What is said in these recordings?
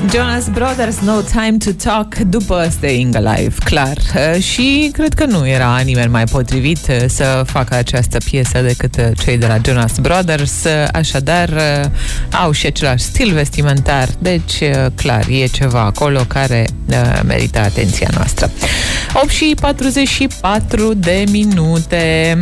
Jonas Brothers, No Time to Talk, după Staying Alive, clar. Și cred că nu era nimeni mai potrivit să facă această piesă decât cei de la Jonas Brothers. Așadar, au și același stil vestimentar, deci clar, e ceva acolo care merită atenția noastră. 8:44 de minute.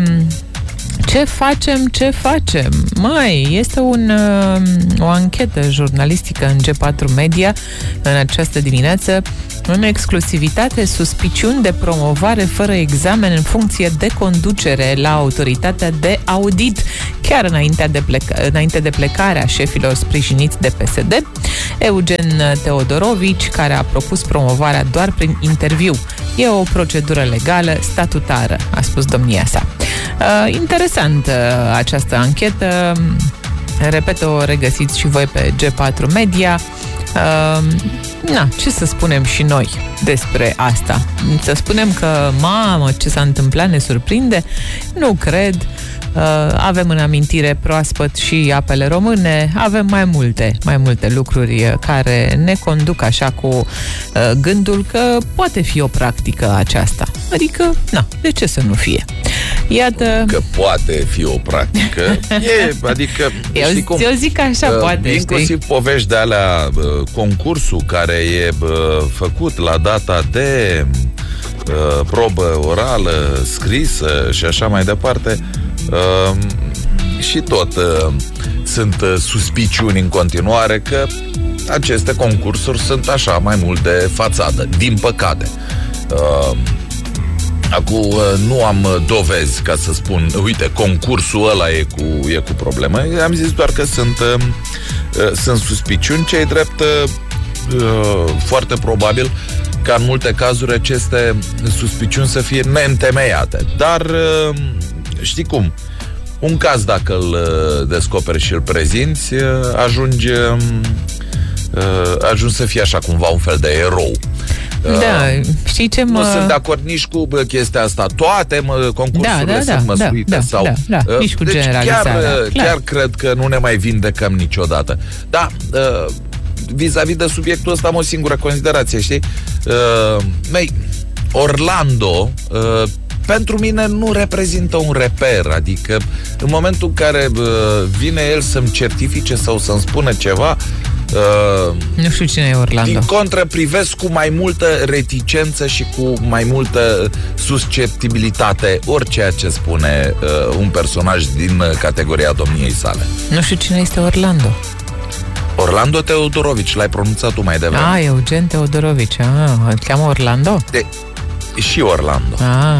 Ce facem? Mai este o anchetă jurnalistică în G4 Media în această dimineață, în exclusivitate, suspiciuni de promovare fără examen în funcție de conducere la autoritatea de audit, chiar înainte de plecarea șefilor sprijiniți de PSD. Eugen Teodorovici, care a propus promovarea doar prin interviu. E o procedură legală, statutară, a spus domnia sa. Interesant această anchetă. Repet, o regăsiți și voi pe G4 Media. Ce să spunem și noi despre asta? Să spunem că, mamă, ce s-a întâmplat ne surprinde? Nu cred. Avem în amintire proaspăt și apele române, avem mai multe lucruri care ne conduc așa cu gândul că poate fi o practică aceasta. Adică, de ce să nu fie? Iată... Că poate fi o practică. Adică... Eu zic așa, poate, inclusiv povești de alea, concursul care e făcut la data de probă orală, scrisă și așa mai departe, și tot sunt suspiciuni în continuare că aceste concursuri sunt așa mai mult de fațadă, din păcate. Acum nu am dovezi ca să spun, uite, concursul ăla e cu problemă. Am zis doar că sunt suspiciuni, ce-i drept, foarte probabil ca în multe cazuri aceste suspiciuni să fie neîntemeiate. Dar știi cum? Un caz, dacă îl descoperi și îl prezinți, ajungi să fie așa cumva un fel de erou. Știi ce Nu sunt de acord nici cu chestia asta. Toate concursurile sunt măsurite sau... nici cu deci generalizarea. Chiar cred că nu ne mai vindecăm niciodată. Da, vis-a-vis de subiectul ăsta am o singură considerație, știi? Orlando pentru mine nu reprezintă un reper. Adică în momentul în care vine el să-mi certifice sau să-mi spună ceva, nu știu cine e Orlando. Din contră, privesc cu mai multă reticență și cu mai multă susceptibilitate orice ce spune un personaj din categoria domniei sale. Nu știu cine este Orlando. Orlando Teodorovici, l-ai pronunțat tu mai devreme. Eugen Teodorovici. Îl cheamă Orlando? Și Orlando.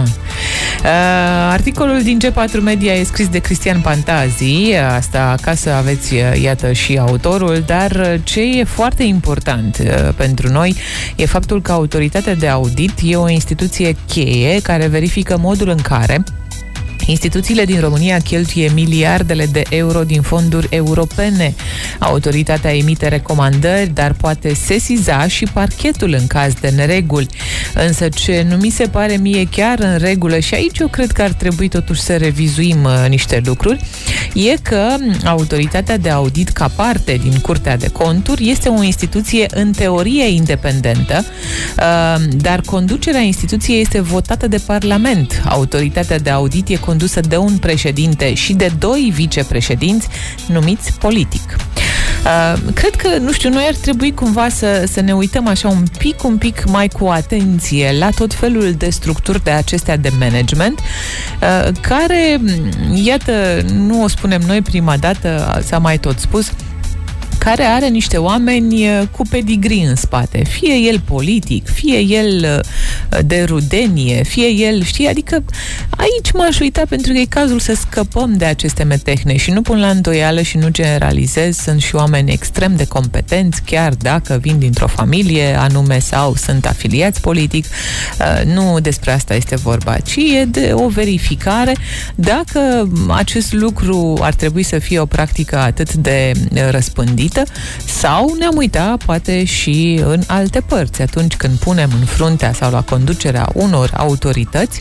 Articolul din G4 Media e scris de Cristian Pantazi. Asta ca să aveți, iată, și autorul. Dar ce e foarte important pentru noi e faptul că autoritatea de audit e o instituție cheie care verifică modul în care instituțiile din România cheltuie miliardele de euro din fonduri europene. Autoritatea emite recomandări, dar poate sesiza și parchetul în caz de nereguli. Însă ce nu mi se pare mie chiar în regulă, și aici eu cred că ar trebui totuși să revizuim niște lucruri, e că autoritatea de audit, ca parte din Curtea de Conturi, este o instituție în teorie independentă, dar conducerea instituției este votată de Parlament. Autoritatea de audit e condusă de un președinte și de 2 vicepreședinți numiți politic. Cred că, nu știu, noi ar trebui cumva să ne uităm așa un pic mai cu atenție la tot felul de structuri de acestea de management, care, iată, nu o spunem noi prima dată, s-a mai tot spus, care are niște oameni cu pedigrii în spate. Fie el politic, fie el de rudenie, fie el, știi, adică aici m-aș uita pentru că e cazul să scăpăm de aceste metehne și nu pun la îndoială și nu generalizez, sunt și oameni extrem de competenți, chiar dacă vin dintr-o familie anume sau sunt afiliați politic. Nu despre asta este vorba, ci e de o verificare dacă acest lucru ar trebui să fie o practică atât de răspândită sau ne-am uitat poate și în alte părți atunci când punem în fruntea sau la conducerea unor autorități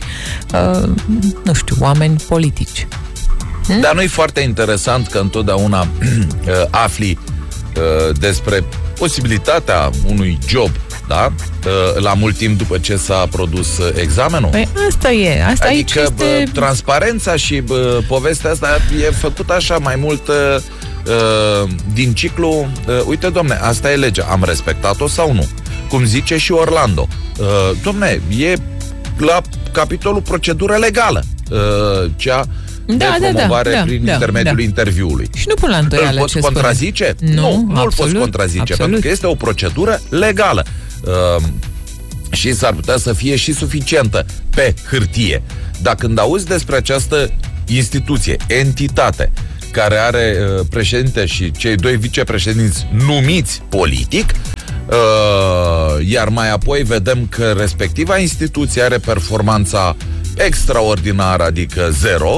nu știu, oameni politici. Dar nu e foarte interesant că întotdeauna afli despre posibilitatea unui job, da? La mult timp după ce s-a produs examenul. Păi asta e. Asta adică aici este... transparența și povestea asta e făcută așa mai mult din ciclu. Uite, domne, asta e legea. Am respectat-o sau nu? Cum zice și Orlando. Domne, e la capitolul procedură legală. Cea de promovare prin intermediul interviului. Și nu pun la îndoială. Îl poți contrazice? Nu-l poți contrazice, pentru că este o procedură legală. Și s-ar putea să fie și suficientă pe hârtie. Dar când auzi despre această instituție, entitate, care are președinte și cei 2 vicepreședinți numiți politic, iar mai apoi vedem că respectiva instituție are performanța extraordinară, adică 0,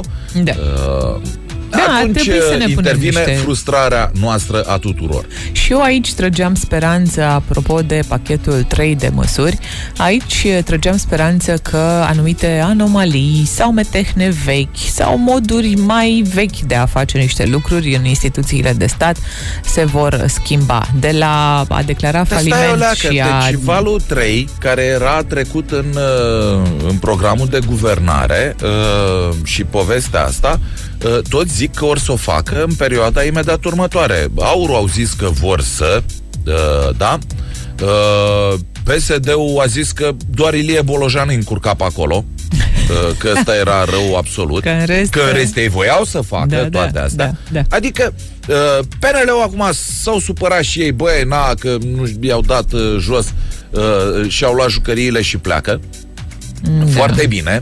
atunci intervine frustrarea noastră a tuturor. Și eu aici trăgeam speranță, apropo de pachetul 3 de măsuri, aici trăgeam speranță că anumite anomalii sau metehne vechi sau moduri mai vechi de a face niște lucruri în instituțiile de stat se vor schimba. De la a declara faliment și a... Deci valul 3, care era trecut în programul de guvernare și povestea asta, toți zic că or să o facă în perioada imediat următoare. Aurul au zis că vor să, da? PSD-ul a zis că doar Ilie Bolojan îi încurca pe acolo, că ăsta era rău absolut, că în rest ei voiau să facă toate astea. Adică PNL-ul acum s-au supărat și ei, băi, că nu i-au dat jos și au luat jucăriile și pleacă. Foarte bine.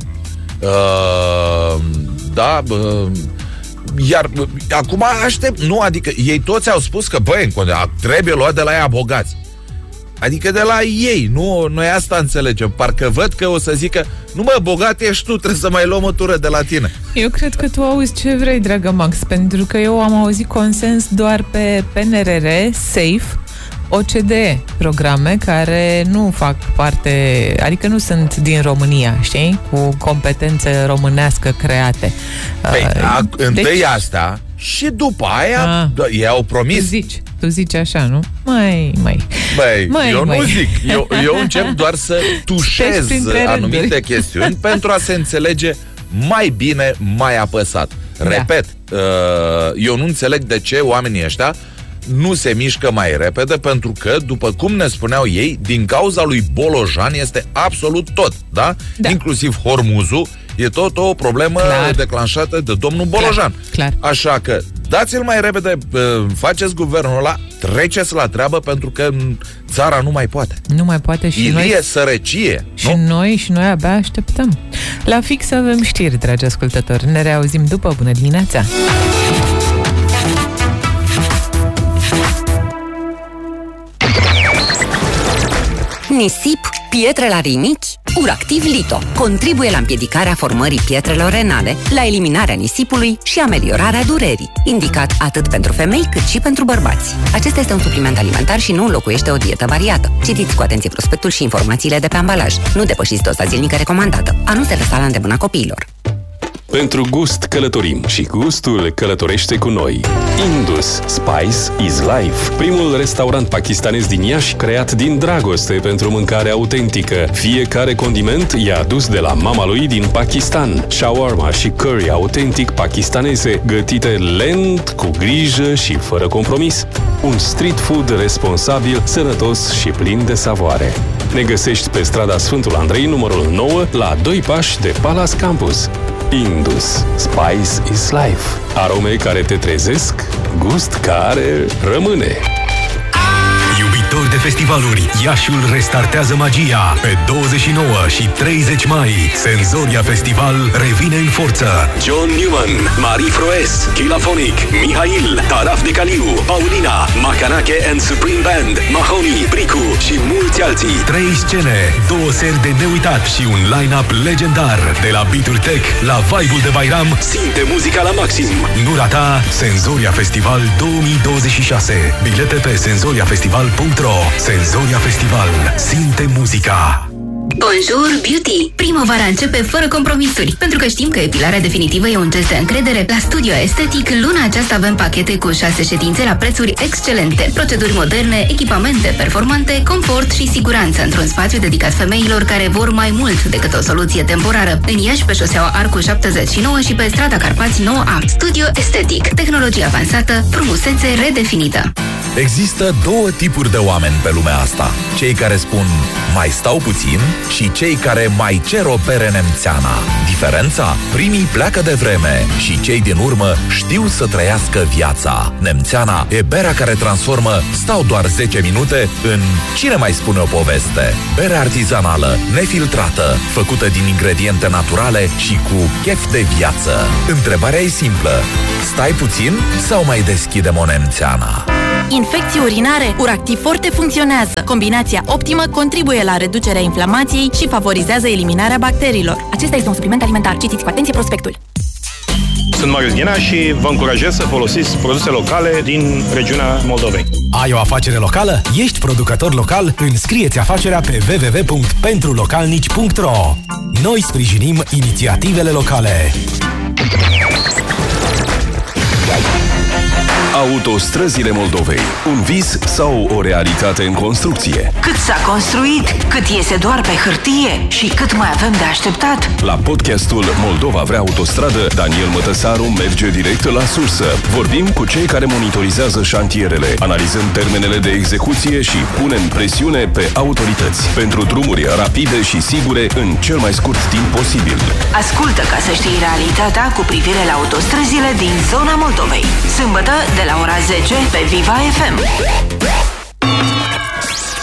Iar acum aștept, nu, adică ei toți au spus că, băi, trebuie luat de la ei bogați. Adică de la ei, nu, noi asta înțelegem. Parcă văd că o să zică, nu mă, bogat ești tu, trebuie să mai luăm o tură de la tine. Eu cred că tu auzi ce vrei, dragă Max, pentru că eu am auzit consens doar pe PNRR, SAFE, OCDE, programe care nu fac parte, adică nu sunt din România, știi? Cu competență românească create. Întâi asta și după aia ei au promis. Tu zici așa, nu? Eu nu zic. Eu încep doar să tușez anumite chestiuni pentru a se înțelege mai bine, mai apăsat. Repet, eu nu înțeleg de ce oamenii ăștia nu se mișcă mai repede, pentru că, după cum ne spuneau ei, din cauza lui Bolojan este absolut tot, da? Inclusiv Hormuzul, e tot o problemă declanșată de domnul Bolojan. Clar. Așa că dați-l mai repede, faceți guvernul ăla, treceți la treabă, pentru că țara nu mai poate. Nu mai poate și noi... Ilie sărăcie. Și noi abia așteptăm. La fix avem știri, dragi ascultători. Ne reauzim după. Bună dimineața! Nisip, pietre la rinichi, Uractiv Lito contribuie la împiedicarea formării pietrelor renale, la eliminarea nisipului și ameliorarea durerii, indicat atât pentru femei cât și pentru bărbați. Acesta este un supliment alimentar și nu înlocuiește o dietă variată. Citiți cu atenție prospectul și informațiile de pe ambalaj. Nu depășiți doza zilnică recomandată. A nu se lăsa la îndemâna copiilor. Pentru gust călătorim și gustul călătorește cu noi. Indus Spice is Life, primul restaurant pakistanez din Iași creat din dragoste pentru mâncare autentică. Fiecare condiment e adus de la mama lui din Pakistan. Shawarma și curry autentic pakistaneze, gătite lent, cu grijă și fără compromis. Un street food responsabil, sănătos și plin de savoare. Ne găsești pe strada Sfântul Andrei, numărul 9, la 2 pași de Palace Campus. Indus Spice is Life. Arome care te trezesc, gust care rămâne. Iubitori de festivaluri, Iașiul restartează magia. Pe 29 și 30 mai, Senzoria Festival revine în forță. John Newman, Marie Froes, Kilaphonic, Mihail, Taraf de Caliu, Paulina, Macanache and Supreme Band, Mahoney, Bricu și mulți alții. 3 scene, 2 seri de neuitat și un line-up legendar. De la beat-uri tech la vibe-ul de Bairam, simte muzica la maxim. Nu rata Senzoria Festival 2026. Bilete pe senzoriafestival.ro. Senzoria Festival. Simte muzica. Bonjour Beauty! Primăvara începe fără compromisuri. Pentru că știm că epilarea definitivă e un gest de încredere, la Studio Estetic luna aceasta avem pachete cu 6 ședințe la prețuri excelente, proceduri moderne, echipamente performante, confort și siguranță într-un spațiu dedicat femeilor care vor mai mult decât o soluție temporară. În Iași, pe șoseaua Arcu 79 și pe strada Carpați 9A. Studio Estetic. Tehnologie avansată, frumusețe redefinită. Există două tipuri de oameni pe lumea asta. Cei care spun mai stau puțin și cei care mai cer o bere nemțeana. Diferența? Primii pleacă de vreme și cei din urmă știu să trăiască viața. Nemțeana e berea care transformă stau doar 10 minute în cine mai spune o poveste. Bere artizanală, nefiltrată, făcută din ingrediente naturale și cu chef de viață. Întrebarea e simplă. Stai puțin sau mai deschidem o nemțeana? Infecții urinare, Uractiv Forte funcționează. Combinația optimă contribuie la reducerea inflamației și favorizează eliminarea bacteriilor. Acesta este un supliment alimentar. Citiți cu atenție prospectul. Sunt Marius Ghena și vă încurajez să folosiți produse locale din regiunea Moldovei. Ai o afacere locală? Ești producător local? Înscrie-ți afacerea pe www.pentrulocalnici.ro. Noi sprijinim inițiativele locale. Autostrăzile Moldovei. Un vis sau o realitate în construcție? Cât s-a construit, cât iese doar pe hârtie și cât mai avem de așteptat? La podcastul Moldova vrea autostradă, Daniel Mătăsaru merge direct la sursă. Vorbim cu cei care monitorizează șantierele, analizăm termenele de execuție și punem presiune pe autorități pentru drumuri rapide și sigure în cel mai scurt timp posibil. Ascultă ca să știi realitatea cu privire la autostrăzile din zona Moldovei. Sâmbătă de la ora 10 pe Viva FM.